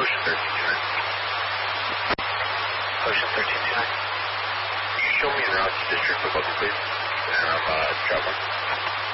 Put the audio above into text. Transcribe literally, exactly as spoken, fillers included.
Ocean thirteen two nine. Ocean thirteen two nine. Can you show me around the district for booking, please? And I'm uh, traveling.